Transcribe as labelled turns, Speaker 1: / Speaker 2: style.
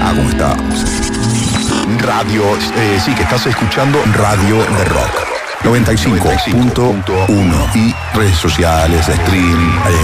Speaker 1: ¿cómo estamos? Radio, sí, que estás escuchando Radio de Rock 95.1 y redes sociales, stream,